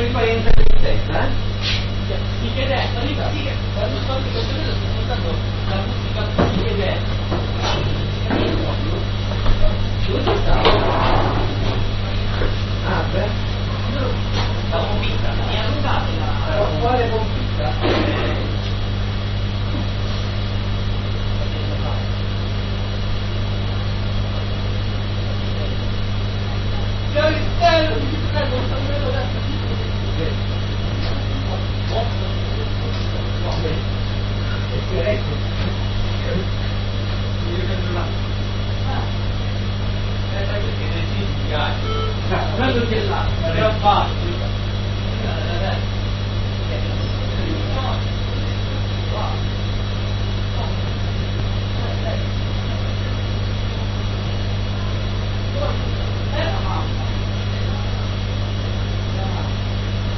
riparente di testa, si chiede, quando sto ascoltando la musica si chiede, dove ci stavo? Ah, beh, la convinta, mi ha allungato la... quale conquista? Castello, mi prego, almeno da quello che là,